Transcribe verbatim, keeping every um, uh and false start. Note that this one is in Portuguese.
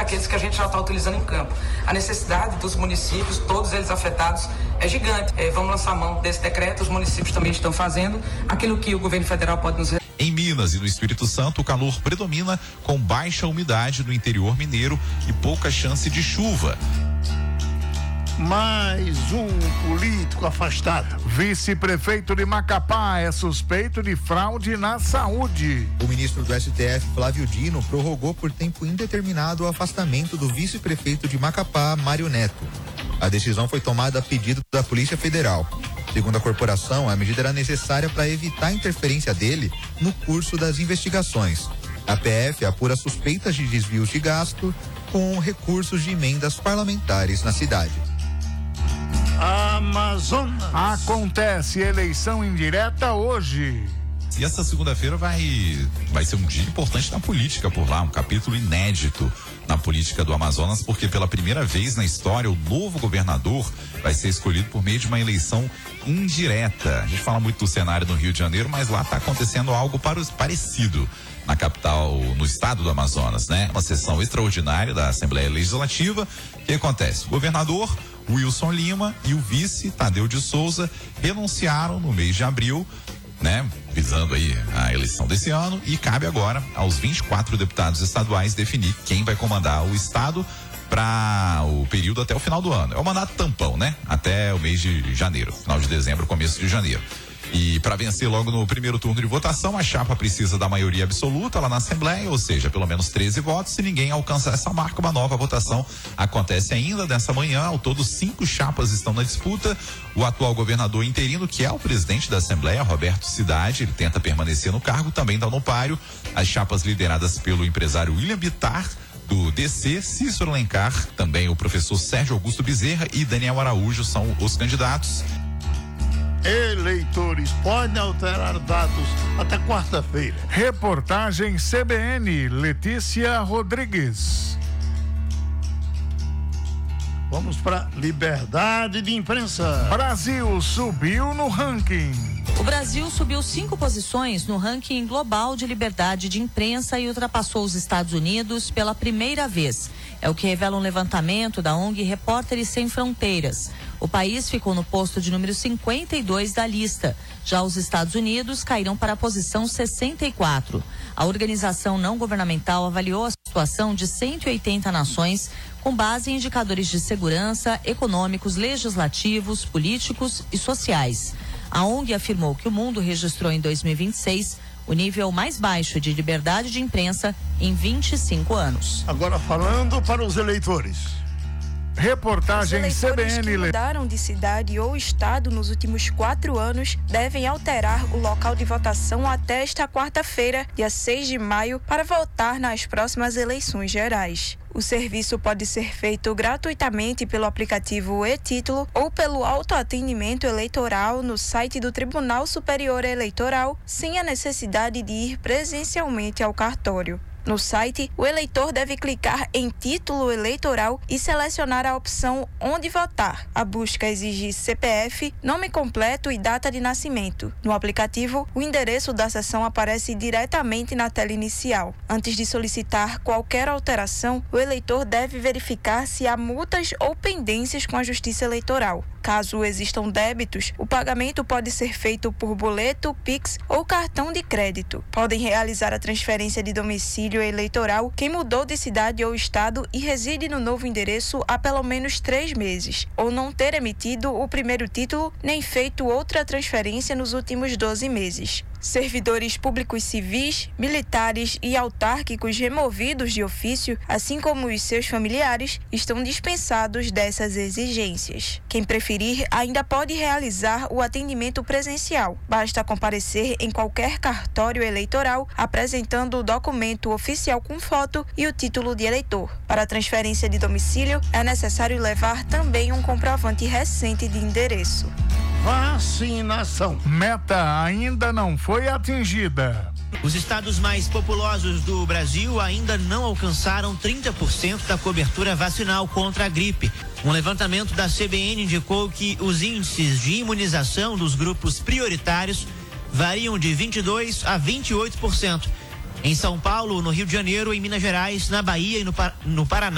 daqueles que a gente já está utilizando em campo. A necessidade dos municípios, todos eles afetados, é gigante. É, vamos lançar mão desse decreto, os municípios também estão fazendo aquilo que o governo federal pode nos... Em Minas e no Espírito Santo, o calor predomina com baixa umidade no interior mineiro e pouca chance de chuva. Mais um político afastado. Vice-prefeito de Macapá é suspeito de fraude na saúde. O ministro do S T F, Flávio Dino, prorrogou por tempo indeterminado o afastamento do vice-prefeito de Macapá, Mário Neto. A decisão foi tomada a pedido da Polícia Federal. Segundo a corporação, a medida era necessária para evitar a interferência dele no curso das investigações. A P F apura suspeitas de desvios de gasto com recursos de emendas parlamentares na cidade. Amazonas. Acontece eleição indireta hoje. E essa segunda-feira vai, vai ser um dia importante na política por lá, um capítulo inédito na política do Amazonas, porque pela primeira vez na história o novo governador vai ser escolhido por meio de uma eleição indireta. A gente fala muito do cenário no Rio de Janeiro, mas lá está acontecendo algo parecido na capital, no estado do Amazonas, né? Uma sessão extraordinária da Assembleia Legislativa. O que acontece? O governador Wilson Lima e o vice Tadeu de Souza renunciaram no mês de abril, né? Visando aí a eleição desse ano, e cabe agora aos vinte e quatro deputados estaduais definir quem vai comandar o estado para o período até o final do ano. É o mandato tampão, né? Até o mês de janeiro, final de dezembro, começo de janeiro. E para vencer logo no primeiro turno de votação, a chapa precisa da maioria absoluta lá na Assembleia, ou seja, pelo menos treze votos. Se ninguém alcançar essa marca, uma nova votação acontece ainda nessa manhã. Ao todo, cinco chapas estão na disputa. O atual governador interino, que é o presidente da Assembleia, Roberto Cidade, ele tenta permanecer no cargo, também dá no páreo. As chapas lideradas pelo empresário William Bittar, do D C, Cícero Alencar, também o professor Sérgio Augusto Bezerra e Daniel Araújo são os candidatos. Eleitores podem alterar dados até quarta-feira. Reportagem C B N, Letícia Rodrigues. Vamos para liberdade de imprensa. Brasil subiu no ranking. O Brasil subiu cinco posições no ranking global de liberdade de imprensa e ultrapassou os Estados Unidos pela primeira vez. É o que revela um levantamento da O N G Repórteres Sem Fronteiras. O país ficou no posto de número cinquenta e dois da lista. Já os Estados Unidos caíram para a posição sessenta e quatro. A organização não governamental avaliou a situação de cento e oitenta nações com base em indicadores de segurança, econômicos, legislativos, políticos e sociais. A O N G afirmou que o mundo registrou em dois mil e vinte e seis o nível mais baixo de liberdade de imprensa em vinte e cinco anos. Agora falando para os eleitores. Reportagem C B N. Os eleitores que mudaram de cidade ou estado nos últimos quatro anos devem alterar o local de votação até esta quarta-feira, dia seis de maio, para votar nas próximas eleições gerais. O serviço pode ser feito gratuitamente pelo aplicativo e-Título ou pelo autoatendimento eleitoral no site do Tribunal Superior Eleitoral, sem a necessidade de ir presencialmente ao cartório. No site, o eleitor deve clicar em Título Eleitoral e selecionar a opção Onde Votar. A busca exige C P F, nome completo e data de nascimento. No aplicativo, o endereço da sessão aparece diretamente na tela inicial. Antes de solicitar qualquer alteração, o eleitor deve verificar se há multas ou pendências com a Justiça Eleitoral. Caso existam débitos, o pagamento pode ser feito por boleto, Pix ou cartão de crédito. Podem realizar a transferência de domicílio eleitoral quem mudou de cidade ou estado e reside no novo endereço há pelo menos três meses, ou não ter emitido o primeiro título nem feito outra transferência nos últimos doze meses. Servidores públicos civis, militares e autárquicos removidos de ofício, assim como os seus familiares, estão dispensados dessas exigências. Quem preferir ainda pode realizar o atendimento presencial. Basta comparecer em qualquer cartório eleitoral apresentando o documento oficial com foto e o título de eleitor. Para a transferência de domicílio, é necessário levar também um comprovante recente de endereço. Vacinação. Meta ainda não foi atingida. Os estados mais populosos do Brasil ainda não alcançaram trinta por cento da cobertura vacinal contra a gripe. Um levantamento da C B N indicou que os índices de imunização dos grupos prioritários variam de vinte e dois por cento a vinte e oito por cento. Em São Paulo, no Rio de Janeiro, em Minas Gerais, na Bahia e no, no Paraná.